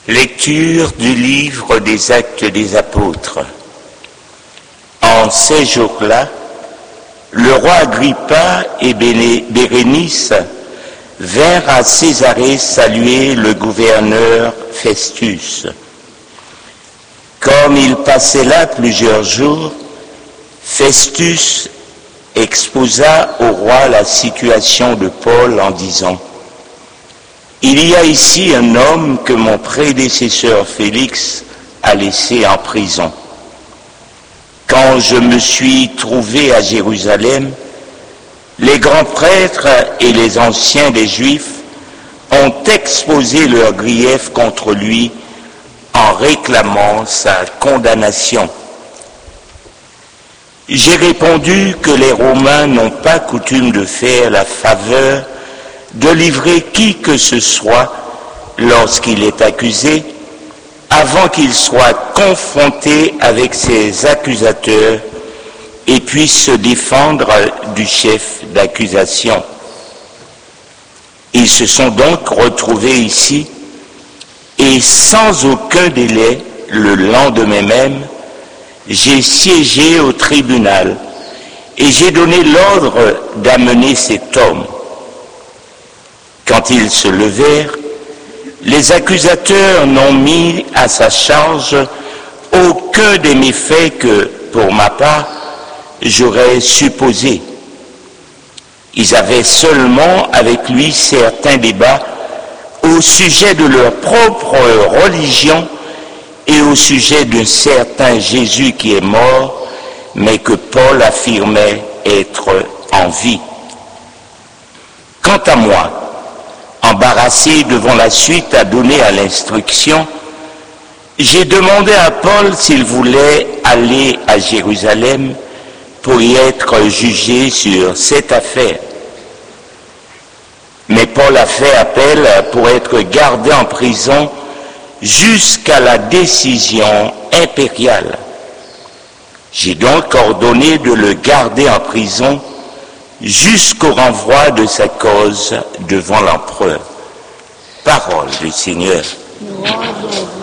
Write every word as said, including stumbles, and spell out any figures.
Lecture du livre des Actes des Apôtres. En ces jours-là, le roi Agrippa et Bérénice vinrent à Césarée saluer le gouverneur Festus. Comme il passait là plusieurs jours, Festus exposa au roi la situation de Paul en disant: il y a ici un homme que mon prédécesseur Félix a laissé en prison. Quand je me suis trouvé à Jérusalem, les grands prêtres et les anciens des Juifs ont exposé leurs griefs contre lui en réclamant sa condamnation. J'ai répondu que les Romains n'ont pas coutume de faire la faveur de livrer qui que ce soit lorsqu'il est accusé, avant qu'il soit confronté avec ses accusateurs et puisse se défendre du chef d'accusation. Ils se sont donc retrouvés ici, et sans aucun délai, le lendemain même, j'ai siégé au tribunal et j'ai donné l'ordre d'amener cet homme. Quand ils se levèrent, les accusateurs n'ont mis à sa charge aucun des méfaits que, pour ma part, j'aurais supposé. Ils avaient seulement avec lui certains débats au sujet de leur propre religion et au sujet d'un certain Jésus qui est mort, mais que Paul affirmait être en vie. Quant à moi, embarrassé devant la suite à donner à l'instruction, j'ai demandé à Paul s'il voulait aller à Jérusalem pour y être jugé sur cette affaire. Mais Paul a fait appel pour être gardé en prison jusqu'à la décision impériale. J'ai donc ordonné de le garder en prison jusqu'au renvoi de sa cause devant l'empereur. Parole du Seigneur. Louange